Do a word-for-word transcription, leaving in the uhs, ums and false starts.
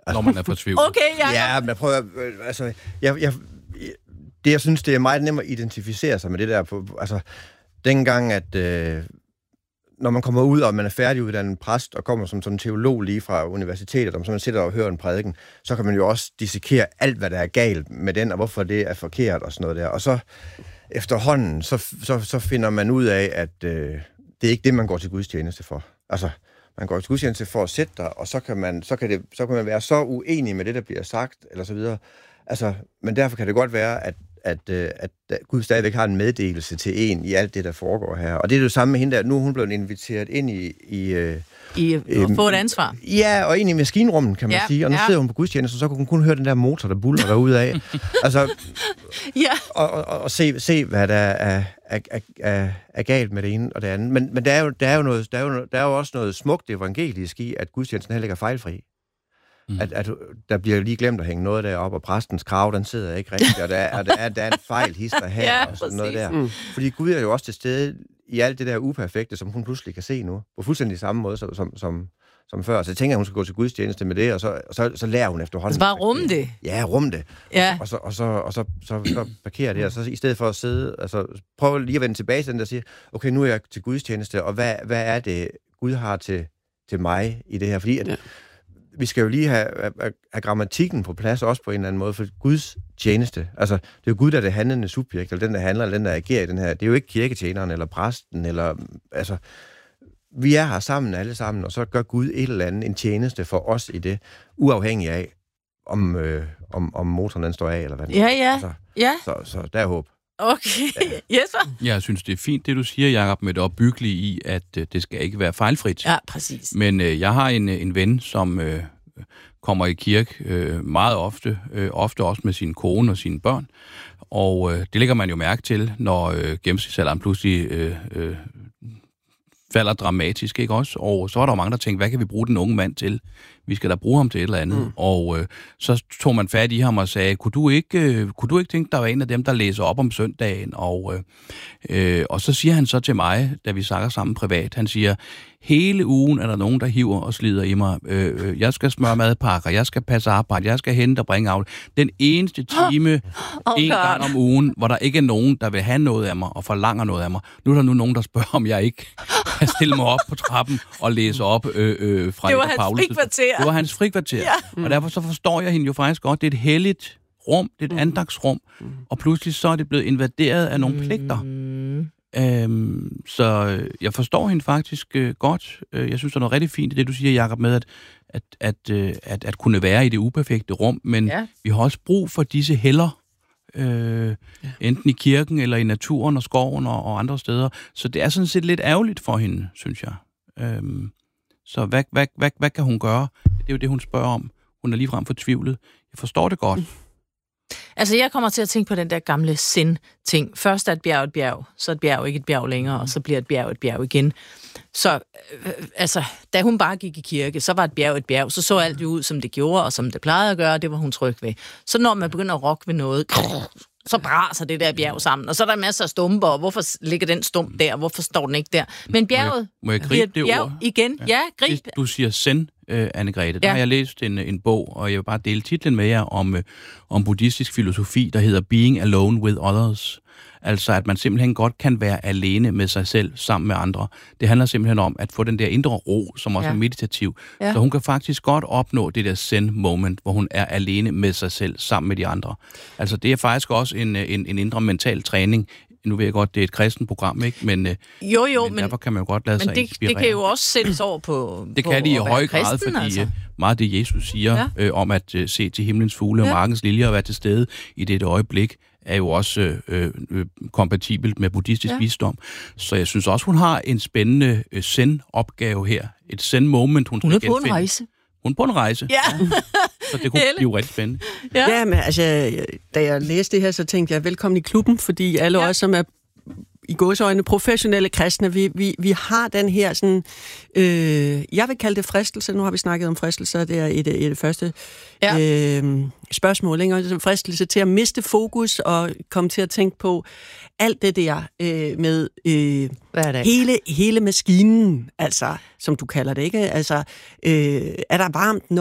når man er fortvivlet. Okay, ja. Ja, men jeg prøver... Øh, altså, jeg, jeg, det, jeg synes, det er meget nemt at identificere sig med det der. På, altså, dengang, at... Øh, når man kommer ud, og man er færdiguddannet præst, og kommer som sådan en teolog lige fra universitetet, og så man sidder og hører en prædiken, så kan man jo også dissekere alt, hvad der er galt med den, og hvorfor det er forkert, og sådan noget der. Og så efterhånden, så, så, så finder man ud af, at øh, det er ikke det, man går til gudstjeneste for. Altså, man går til gudstjeneste for at sætte dig, og så kan man, så kan det, så kan man være så uenig med det, der bliver sagt, eller så videre. Altså, men derfor kan det godt være, at At, at, at Gud stadigvæk har en meddelelse til en i alt det, der foregår her. Og det er det samme med hende der. Nu er hun blevet inviteret ind i... I, I at øh, få et ansvar. Ja, og ind i maskinrummet, kan man ja, sige. Og nu ja. sidder hun på gudstjeneste, så kunne hun kun høre den der motor, der buller derude af. Altså, ja. og, og, og se, se, hvad der er, er, er, er, er galt med det ene og det andet. Men, men der, er jo, der, er jo noget, der, er jo, der er jo også noget smukt evangelisk i, at gudstjenesten heller ikke er fejlfri. Mm. At, at der bliver lige glemt at hænge noget deroppe, og præstens krav, den sidder ikke rigtigt, og der er, og der er, der er en fejl hister her, ja, og sådan noget der. Mm. Fordi Gud er jo også til stede i alt det der uperfekte, som hun pludselig kan se nu, på fuldstændig samme måde som, som, som, som før. Så jeg tænker, at hun skal gå til gudstjeneste med det, og så, og så, så lærer hun efterhånden. Så bare rumme det. Ja, rumme det. Ja. Og så, og så, og så, så, så, så parkerer det, og så i stedet for at sidde, altså prøv lige at vende tilbage til den, der siger, okay, nu er jeg til gudstjeneste, og hvad, hvad er det, Gud har til, til mig i det her? Fordi at, ja. vi skal jo lige have, have, have grammatikken på plads også på en eller anden måde, for Guds tjeneste. Altså, det er jo Gud, der er det handlende subjekt, eller den, der handler, eller den, der agerer i den her. Det er jo ikke kirketjeneren, eller præsten, eller... Altså, vi er her sammen, alle sammen, og så gør Gud et eller andet, en tjeneste for os i det, uafhængig af, om, øh, om, om motoren den står af, eller hvad den Ja, ja. altså, ja. Så, så der er håb. Okay, ja. Jesper? Jeg synes, det er fint, det du siger, Jacob, med det opbyggelige i, at øh, det skal ikke være fejlfrit. Ja, præcis. Men øh, jeg har en, en ven, som øh, kommer i kirke øh, meget ofte, øh, ofte også med sin kone og sine børn, og øh, det lægger man jo mærke til, når øh, gennemsnitsalderen pludselig øh, øh, falder dramatisk, ikke også? Og så var der jo mange, der tænkte, hvad kan vi bruge den unge mand til? Vi skal da bruge ham til et eller andet. Mm. Og øh, så tog man fat i ham og sagde, kunne du ikke, øh, kunne du ikke tænke, der var en af dem, der læser op om søndagen? Og, øh, øh, og så siger han så til mig, da vi snakker sammen privat, han siger, hele ugen er der nogen, der hiver og slider i mig. Øh, jeg skal smøre madpakker, jeg skal passe arbejde, jeg skal hente og bringe af. Den eneste time, oh, en God. gang om ugen, hvor der ikke er nogen, der vil have noget af mig og forlanger noget af mig. Nu er der nu nogen, der spørger, om jeg ikke kan stille mig op på trappen og læse op øh, øh, fra det var hans frikvarter. Det var hans frikvarter. Ja. Mm. Og derfor så forstår jeg hende jo faktisk godt. Det er et helligt rum, det er et mm. andagsrum, mm. og pludselig så er det blevet invaderet af nogle pligter. Mm. Øhm, så jeg forstår hende faktisk øh, godt. Jeg synes, der er noget rigtig fint i det, du siger, Jacob, med at, at, at, øh, at, at kunne være i det uperfekte rum, men ja. vi har også brug for disse heller, øh, ja. enten i kirken eller i naturen og skoven og, og andre steder. Så det er sådan set lidt ærgerligt for hende, synes jeg. Øhm, så hvad, hvad, hvad, hvad kan hun gøre? Det er jo det, hun spørger om. Hun er ligefrem fortvivlet. Jeg forstår det godt. Altså, jeg kommer til at tænke på den der gamle sind-ting. Først er et bjerg et bjerg, så er et bjerg ikke et bjerg længere, og så bliver et bjerg et bjerg igen. Så, øh, altså, da hun bare gik i kirke, så var et bjerg et bjerg. Så så alt jo ud, som det gjorde, og som det plejede at gøre, det var hun tryg ved. Så når man begynder at rokke ved noget, så braser det der bjerg sammen. Og så er der masser af stumper, og hvorfor ligger den stump der, og hvorfor står den ikke der? Men bjerget må jeg, må jeg gribe det bjerg ord? Igen. Ja, ja grib. Du siger zen, uh, Anne-Grethe. Der ja. har jeg læst en, en bog, og jeg vil bare dele titlen med jer om, uh, om buddhistisk filosofi, der hedder Being Alone with Others. Altså, at man simpelthen godt kan være alene med sig selv, sammen med andre. Det handler simpelthen om at få den der indre ro, som også ja. er meditativ. Ja. Så hun kan faktisk godt opnå det der zen-moment, hvor hun er alene med sig selv, sammen med de andre. Altså, det er faktisk også en, en, en indre mental træning. Nu ved jeg godt, det er et kristent program, ikke? Men, jo, jo, men, men derfor kan man jo godt lade men sig det, inspirere. det kan jo også sættes over på Det på kan det i høj grad, kristen, fordi altså. meget det, Jesus siger ja. øh, om at øh, se til himlens fugle ja. og markens liljer og være til stede i det øjeblik, er jo også øh, øh, kompatibelt med buddhistisk ja. visdom. Så jeg synes også, hun har en spændende øh, zen-opgave her. Et zen-moment, hun, hun skal er på genfinde. en rejse. Hun er på en rejse. Ja. ja. Så det kunne blive rigtig spændende. Ja. ja, men altså, da jeg læste det her, så tænkte jeg, velkommen i klubben, fordi alle ja. os, som er i gåseøjne professionelle kristne, vi, vi, vi har den her sådan, øh, jeg vil kalde det fristelse, nu har vi snakket om fristelser, det er et, et, et første ja. øh, spørgsmål, ikke? Og fristelse til at miste fokus og komme til at tænke på alt det der øh, med øh, hele, hele maskinen, altså, som du kalder det, ikke? Altså, øh, er der varmt